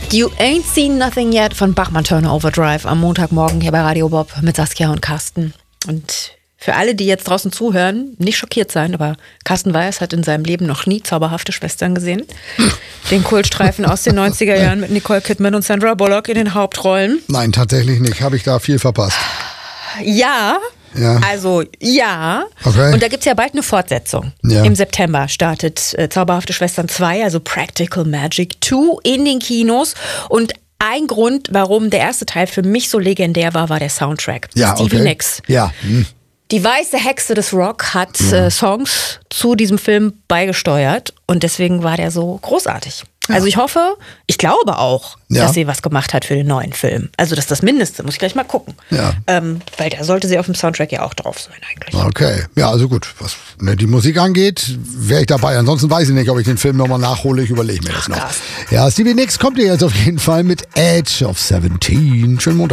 You Ain't Seen Nothing Yet von Bachmann-Turner Overdrive am Montagmorgen hier bei Radio Bob mit Saskia und Carsten. Und für alle, die jetzt draußen zuhören, nicht schockiert sein, aber Carsten Weiß hat in seinem Leben noch nie Zauberhafte Schwestern gesehen. Den Kultstreifen aus den 90er Jahren mit Nicole Kidman und Sandra Bullock in den Hauptrollen. Nein, tatsächlich nicht. Habe ich da viel verpasst. Ja. Also ja. Okay. Und da gibt es ja bald eine Fortsetzung. Ja. Im September startet Zauberhafte Schwestern 2, also Practical Magic 2 in den Kinos. Und ein Grund, warum der erste Teil für mich so legendär war, war der Soundtrack. Ja, Stevie okay. Nicks. Ja. Die weiße Hexe des Rock hat Songs zu diesem Film beigesteuert und deswegen war der so großartig. Ja. Also ich glaube auch, dass sie was gemacht hat für den neuen Film. Also das ist das Mindeste, muss ich gleich mal gucken. Ja. Weil da sollte sie auf dem Soundtrack ja auch drauf sein eigentlich. Okay, ja, also gut. Was die Musik angeht, wäre ich dabei. Ansonsten weiß ich nicht, ob ich den Film nochmal nachhole. Ich überlege mir das noch. Krass. Ja, Stevie Nicks kommt hier jetzt auf jeden Fall mit Edge of 17. Schönen Montag.